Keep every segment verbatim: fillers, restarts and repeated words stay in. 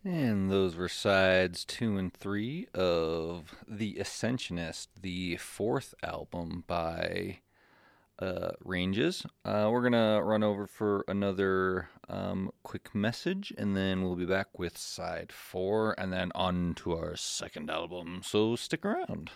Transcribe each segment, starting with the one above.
And those were sides two and three of The Ascensionist, the fourth album by uh, Ranges. Uh, we're going to run over for another um, quick message, and then we'll be back with side four, and then on to our second album. So stick around.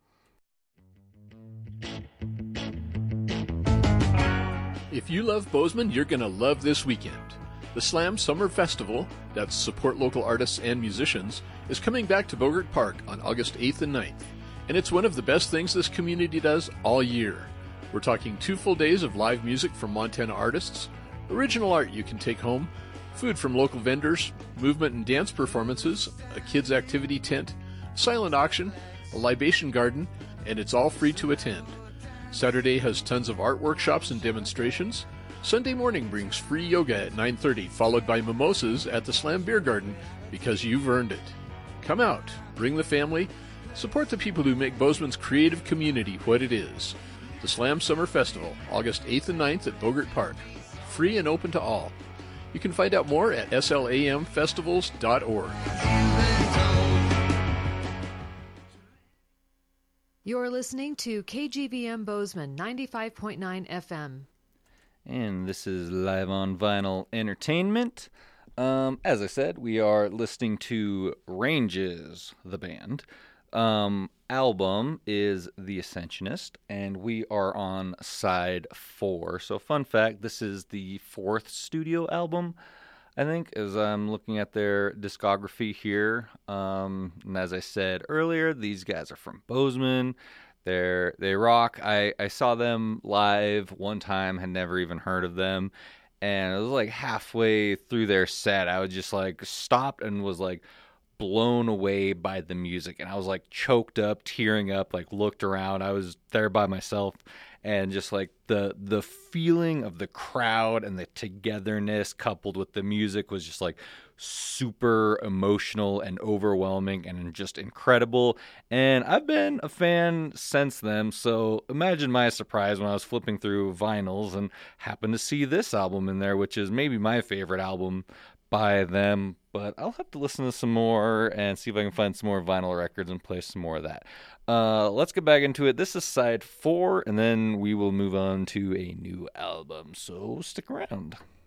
If you love Bozeman, you're going to love this weekend. The Slam Summer Festival, that's support local artists and musicians, is coming back to Bogart Park on August eighth and ninth. And it's one of the best things this community does all year. We're talking two full days of live music from Montana artists, original art you can take home, food from local vendors, movement and dance performances, a kids' activity tent, silent auction, a libation garden, and it's all free to attend. Saturday has tons of art workshops and demonstrations. Sunday morning brings free yoga at nine thirty, followed by mimosas at the Slam Beer Garden, because you've earned it. Come out, bring the family, support the people who make Bozeman's creative community what it is. The Slam Summer Festival, August eighth and ninth at Bogart Park. Free and open to all. You can find out more at s l a m festivals dot org. You're listening to K G V M Bozeman ninety-five point nine F M. And this is Live on Vinyl Entertainment. Um, as I said, we are listening to Ranges, the band. Um, album is The Ascensionist, and we are on side four. So, fun fact, this is the fourth studio album, I think, as I'm looking at their discography here. Um, and as I said earlier, these guys are from Bozeman. They're, they rock. I, I saw them live one time, had never even heard of them. And it was like halfway through their set, I was just like stopped and was like blown away by the music. And I was like choked up, tearing up, like looked around. I was there by myself. And just like the the feeling of the crowd and the togetherness coupled with the music was just like super emotional and overwhelming and just incredible. And I've been a fan since then. So imagine my surprise when I was flipping through vinyls and happened to see this album in there, which is maybe my favorite album by them. But I'll have to listen to some more and see if I can find some more vinyl records and play some more of that. Uh, let's get back into it. This is side four, and then we will move on to a new album. So stick around.